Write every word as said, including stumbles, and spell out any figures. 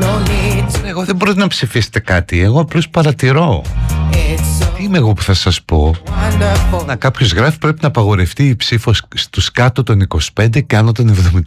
Εγώ δεν μπορώ να ψηφίσετε κάτι. Εγώ απλώς παρατηρώ. Τι είμαι εγώ που θα σας πω? Να κάποιος γράφει πρέπει να απαγορευτεί η ψήφος στους κάτω των είκοσι πέντε και άνω των εβδομήντα.